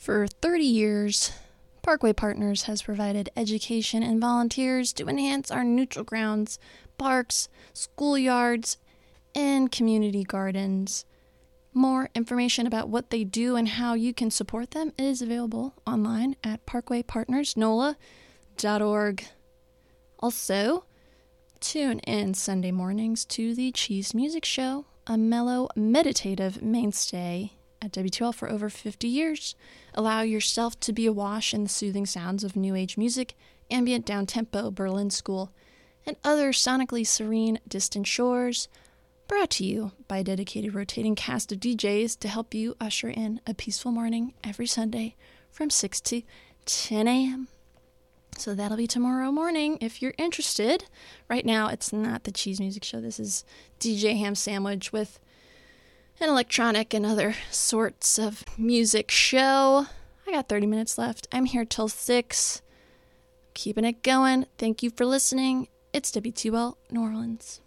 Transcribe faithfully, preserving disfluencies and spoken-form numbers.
For thirty years, Parkway Partners has provided education and volunteers to enhance our neutral grounds, parks, schoolyards, and community gardens. More information about what they do and how you can support them is available online at parkway partners nola dot org. Also, tune in Sunday mornings to the Cheese Music Show, a mellow, meditative mainstay at W two L for over fifty years. Allow yourself to be awash in the soothing sounds of new age music, ambient down-tempo Berlin School, and other sonically serene distant shores. Brought to you by a dedicated rotating cast of D Js to help you usher in a peaceful morning every Sunday from six to ten a.m. So that'll be tomorrow morning if you're interested. Right now, it's not the Cheese Music Show. This is D J Ham Sandwich with an electronic and other sorts of music show. I got thirty minutes left. I'm here till six. Keeping it going. Thank you for listening. It's W two L New Orleans.